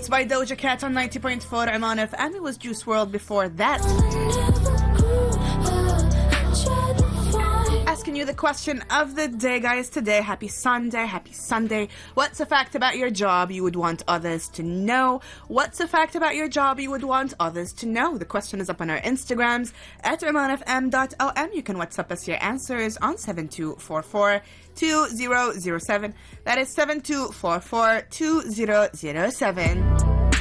Roots by Doja Cat on 90.4 Oman FM. It was Juice WRLD before that. Asking you the question of the day, guys, today. Happy Sunday. What's a fact about your job you would want others to know? What's a fact about your job you would want others to know? The question is up on our Instagrams at omanfm.om. You can WhatsApp us your answers on 7244-2007. That is 7244-2007.